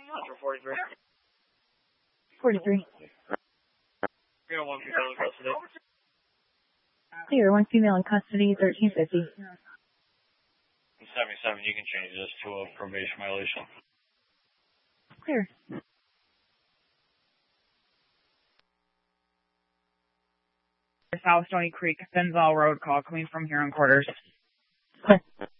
Central 43. 43. Clear, one female in custody. Clear, one female in custody, 1350. 77, you can change this to a probation violation. Clear. South Stony Creek, Fenzall Road call coming from Huron Quarters. Clear.